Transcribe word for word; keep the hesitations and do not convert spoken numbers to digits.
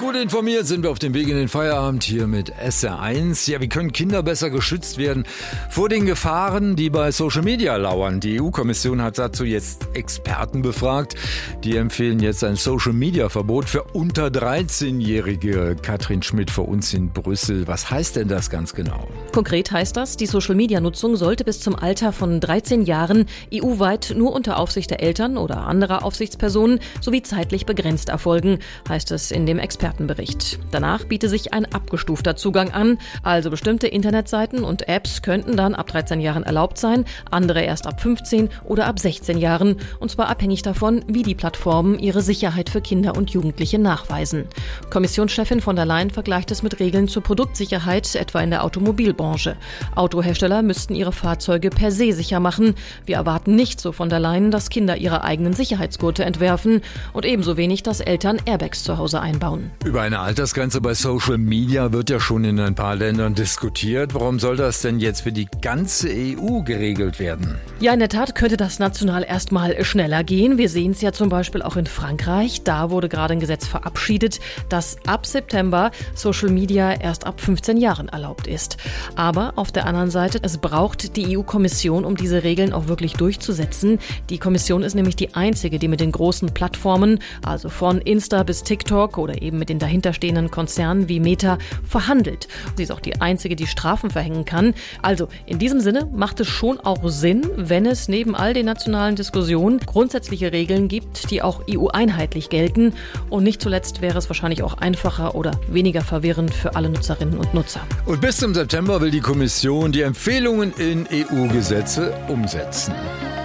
Gut informiert sind wir auf dem Weg in den Feierabend hier mit S R eins. Ja, wie können Kinder besser geschützt werden vor den Gefahren, die bei Social Media lauern? Die E U-Kommission hat dazu jetzt Experten befragt. Die empfehlen jetzt ein Social-Media-Verbot für unter dreizehnjährige. Katrin Schmidt für uns in Brüssel. Was heißt denn das ganz genau? Konkret heißt das, die Social-Media-Nutzung sollte bis zum Alter von dreizehn Jahren E U-weit nur unter Aufsicht der Eltern oder anderer Aufsichtspersonen sowie zeitlich begrenzt erfolgen, heißt es in dem Expertenbericht. Danach biete sich ein abgestufter Zugang an, also bestimmte Internetseiten und Apps könnten dann ab dreizehn Jahren erlaubt sein, andere erst ab fünfzehn oder ab sechzehn Jahren, und zwar abhängig davon, wie die Plattformen ihre Sicherheit für Kinder und Jugendliche nachweisen. Kommissionschefin von der Leyen vergleicht es mit Regeln zur Produktsicherheit, etwa in der Automobilbranche. Autohersteller müssten ihre Fahrzeuge per se sicher machen. Wir erwarten nicht, so von der Leyen, dass Kinder ihre eigenen Sicherheitsgurte entwerfen und ebenso wenig, dass Eltern Airbags zu Hause einbauen. Über eine Altersgrenze bei Social Media wird ja schon in ein paar Ländern diskutiert. Warum soll das denn jetzt für die ganze E U geregelt werden? Ja, in der Tat könnte das national erstmal schneller gehen. Wir sehen es ja zum Beispiel auch in Frankreich. Da wurde gerade ein Gesetz verabschiedet, dass ab September Social Media erst ab fünfzehn Jahren erlaubt ist. Aber auf der anderen Seite, es braucht die E U-Kommission, um diese Regeln auch wirklich durchzusetzen. Die Kommission ist nämlich die einzige, die mit den großen Plattformen, also von Insta bis TikTok oder eben mit den dahinterstehenden Konzernen wie Meta, verhandelt. Sie ist auch die einzige, die Strafen verhängen kann. Also in diesem Sinne macht es schon auch Sinn, wenn es neben all den nationalen Diskussionen grundsätzliche Regeln gibt, die auch E U-einheitlich gelten. Und nicht zuletzt wäre es wahrscheinlich auch einfacher oder weniger verwirrend für alle Nutzerinnen und Nutzer. Und bis zum September will die Kommission die Empfehlungen in E U-Gesetze umsetzen.